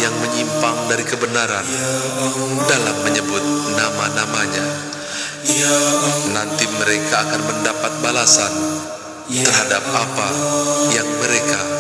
yang menyimpang dari kebenaran dalam menyebut nama-namanya. Nanti mereka akan mendapat balasan terhadap apa yang mereka